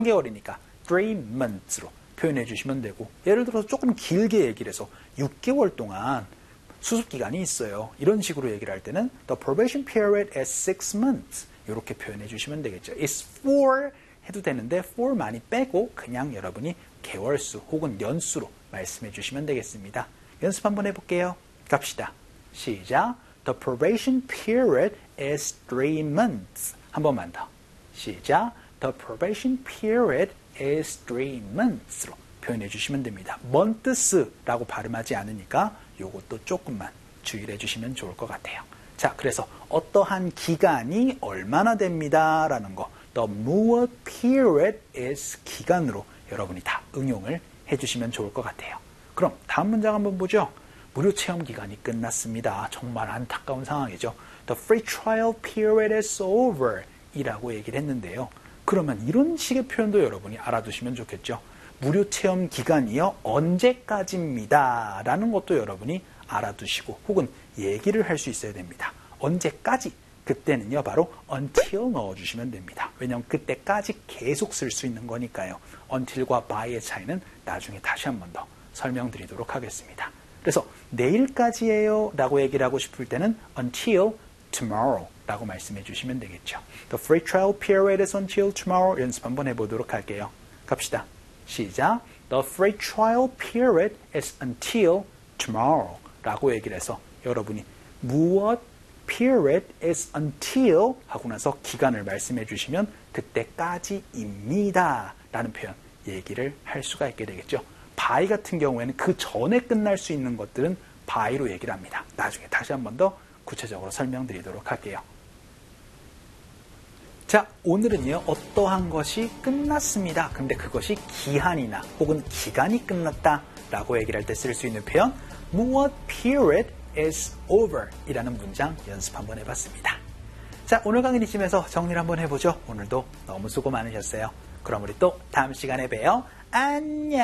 3개월이니까 3months로 표현해 주시면 되고, 예를 들어서 조금 길게 얘기를 해서 6개월 동안 수습기간이 있어요. 이런 식으로 얘기를 할 때는 the probation period is 6 months 이렇게 표현해 주시면 되겠죠. It's 4 해도 되는데 4 많이 빼고 그냥 여러분이 개월수 혹은 연수로 말씀해 주시면 되겠습니다. 연습 한번 해볼게요. 갑시다. 시작. The probation period is 3 months. 한 번만 더. 시작. The probation period is 3 months로 표현해 주시면 됩니다. months라고 발음하지 않으니까 요것도 조금만 주의를 해주시면 좋을 것 같아요. 자, 그래서 어떠한 기간이 얼마나 됩니다 라는 거, the 무엇 period is 기간으로 여러분이 다 응용을 해주시면 좋을 것 같아요. 그럼 다음 문장 한번 보죠. 무료 체험 기간이 끝났습니다. 정말 안타까운 상황이죠. The free trial period is over 이라고 얘기를 했는데요. 그러면 이런 식의 표현도 여러분이 알아두시면 좋겠죠. 무료 체험 기간이요 언제까지입니다 라는 것도 여러분이 알아두시고 혹은 얘기를 할 수 있어야 됩니다. 언제까지? 그때는요 바로 until 넣어주시면 됩니다. 왜냐하면 그때까지 계속 쓸 수 있는 거니까요. until과 by의 차이는 나중에 다시 한 번 더 설명드리도록 하겠습니다. 그래서 내일까지예요 라고 얘기를 하고 싶을 때는 until tomorrow 라고 말씀해 주시면 되겠죠. The free trial period is until tomorrow. 연습 한번 해보도록 할게요. 갑시다. 시작. The free trial period is until tomorrow 라고 얘기를 해서 여러분이 무엇 period is until 하고 나서 기간을 말씀해 주시면 그때까지입니다 라는 표현 얘기를 할 수가 있게 되겠죠. by 같은 경우에는 그 전에 끝날 수 있는 것들은 by로 얘기를 합니다. 나중에 다시 한 번 더 구체적으로 설명드리도록 할게요. 자, 오늘은요 어떠한 것이 끝났습니다. 근데 그것이 기한이나 혹은 기간이 끝났다 라고 얘기를 할 때 쓸 수 있는 표현 무엇 period is over 이라는 문장 연습 한번 해봤습니다. 자, 오늘 강의는 이쯤에서 정리를 한번 해보죠. 오늘도 너무 수고 많으셨어요. 그럼 우리 또 다음 시간에 봬요. 안녕.